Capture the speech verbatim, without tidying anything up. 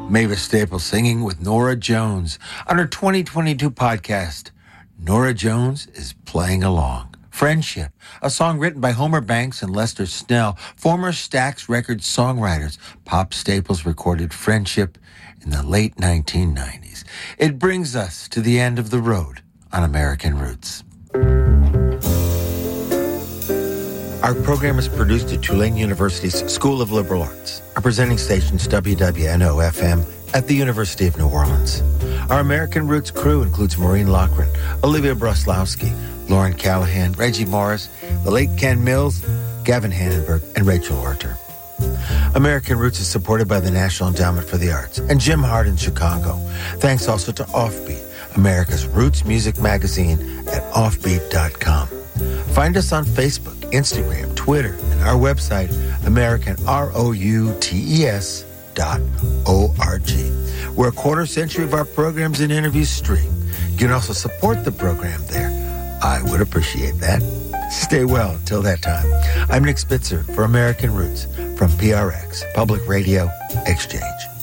Mavis Staples singing with Norah Jones on her twenty twenty-two podcast. Norah Jones is playing along. Friendship, a song written by Homer Banks and Lester Snell, former Stax Records songwriters. Pop Staples recorded Friendship in the late nineteen nineties. It brings us to the end of the road on American Roots. Our program is produced at Tulane University's School of Liberal Arts. Our presenting station's W W N O F M at the University of New Orleans. Our American Roots crew includes Maureen Loughran, Olivia Bruslowski, Lauren Callahan, Reggie Morris, the late Ken Mills, Gavin Hannenberg, and Rachel Orter. American Roots is supported by the National Endowment for the Arts and Jim Hart in Chicago. Thanks also to Offbeat, America's Roots music magazine at offbeat dot com. Find us on Facebook, Instagram, Twitter, and our website, American Roots dot org, where a quarter century of our programs and interviews stream. You can also support the program there. I would appreciate that. Stay well until that time. I'm Nick Spitzer for American Roots from P R X, Public Radio Exchange.